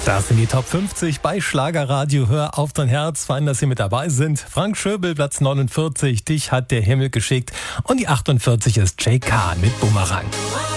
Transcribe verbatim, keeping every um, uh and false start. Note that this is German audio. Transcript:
Das sind die Top fünfzig bei Schlagerradio. Hör auf dein Herz. Fein, dass Sie mit dabei sind. Frank Schöbel, Platz neunundvierzig. Dich hat der Himmel geschickt. Und die achtundvierzig ist Jay Kahn mit Bumerang.